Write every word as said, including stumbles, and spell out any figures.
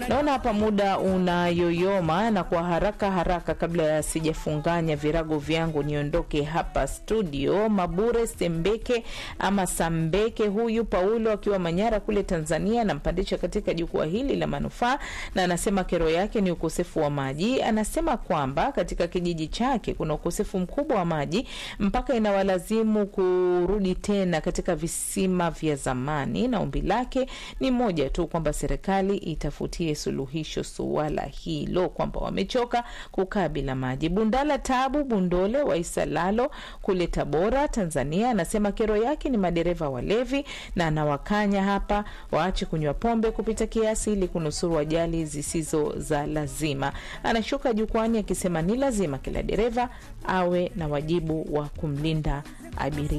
Naona hapa muda unayoyoma, na kwa haraka haraka kabla ya sijafunganya virago vyangu niondoke hapa studio. Mabure Sembeke ama Sambeke, huyu Paulo akiwa Manyara kule Tanzania, nampandisha katika jukwaa hili la manufaa, na anasema kero yake ni ukosefu wa maji. Anasema kwamba katika kijiji chake kuna ukosefu mkubwa wa maji mpaka inawalazimu kurudi tena katika visima vya zamani, na ombi lake ni moja tu, kwamba serikali itafutie suluhisho suala hilo, kwamba wamechoka kukaa bila maji. Bundala Tabu Bundole wa Isalalo kule Tabora Tanzania, anasema kero yake ni madereva walevi, na anawakanya hapa waache kunywa pombe kupita kiasi ili kunusuru ajali zisizo za lazima. Anashuka jukwani akisema ni lazima kila dereva awe na wajibu wa kumlinda abiria.